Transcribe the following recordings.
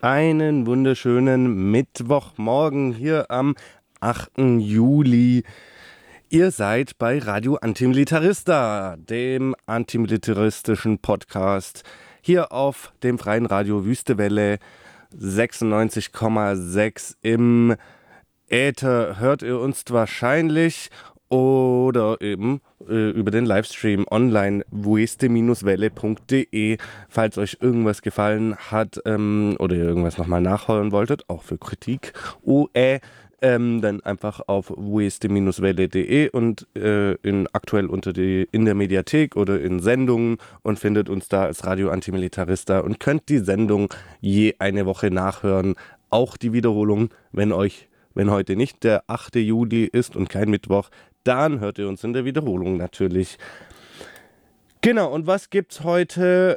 Einen wunderschönen Mittwochmorgen hier am 8. Juli. Ihr seid bei Radio Antimilitarista, dem antimilitaristischen Podcast, hier auf dem freien Radio Wüstewelle 96,6 im Äther. Hört ihr uns wahrscheinlich oder eben über den Livestream online wueste-welle.de. Falls euch irgendwas gefallen hat oder ihr irgendwas nochmal nachholen wolltet, auch für Kritik, dann einfach auf wueste-welle.de und aktuell in der Mediathek oder in Sendungen und findet uns da als Radio Antimilitarista und könnt die Sendung je eine Woche nachhören. Auch die Wiederholung, wenn heute nicht der 8. Juli ist und kein Mittwoch, dann hört ihr uns in der Wiederholung natürlich. Genau, und was gibt's heute?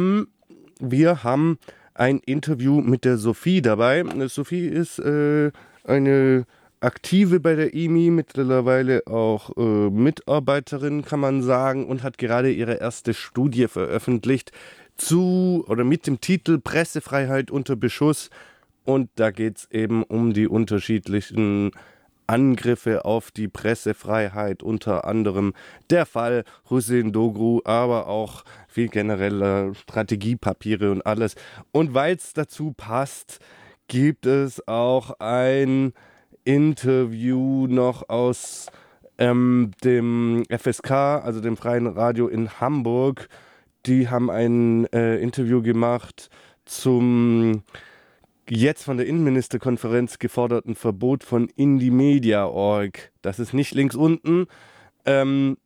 Wir haben ein Interview mit der Sophie dabei. Sophie ist eine Aktive bei der IMI, mittlerweile auch Mitarbeiterin, kann man sagen, und hat gerade ihre erste Studie veröffentlicht mit dem Titel Pressefreiheit unter Beschuss. Und da geht es eben um die unterschiedlichen Angriffe auf die Pressefreiheit, unter anderem der Fall Hüseyin Doğru, aber auch viel genereller Strategiepapiere und alles. Und weil es dazu passt, gibt es auch ein Interview noch aus dem FSK, also dem Freien Radio in Hamburg. Die haben ein Interview gemacht zum jetzt von der Innenministerkonferenz geforderten Verbot von Indymedia.org. Das ist nicht links unten. Genau,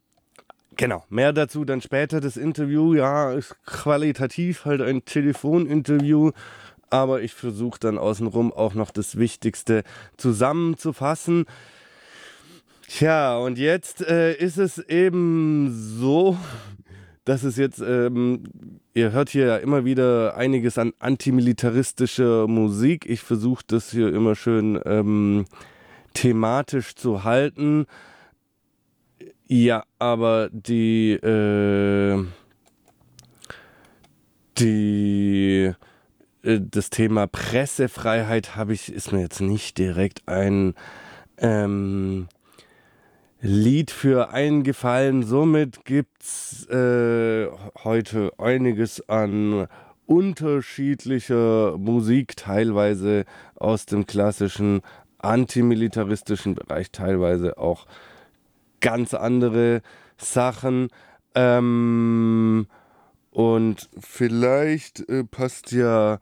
mehr dazu dann später. Das Interview, ja, ist qualitativ halt ein Telefoninterview, aber ich versuche dann außenrum auch noch das Wichtigste zusammenzufassen. Tja, und jetzt ist es eben so, dass es jetzt, ihr hört hier ja immer wieder einiges an antimilitaristischer Musik. Ich versuche das hier immer schön thematisch zu halten. Ja, aber das Thema Pressefreiheit ist mir jetzt nicht direkt ein Lied für eingefallen. Somit gibt's heute einiges an unterschiedlicher Musik, teilweise aus dem klassischen antimilitaristischen Bereich, teilweise auch ganz andere Sachen. Und vielleicht passt ja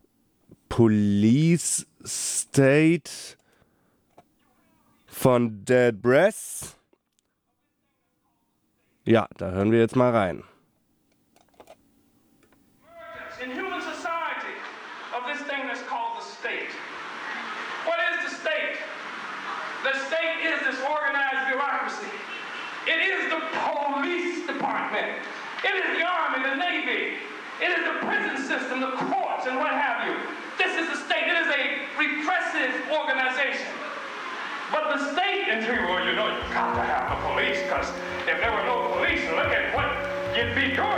Police State von Dead Breath. Ja, da hören wir jetzt mal rein. In human society of this thing that's called the state. What is the state? The state is this organized bureaucracy. It is the police department. It is the army, the navy. It is the prison system, the courts, and what have you. This is the state. It is a repressive organization. But the state, and you got to have the police, because if there were no police, look at what you'd be doing.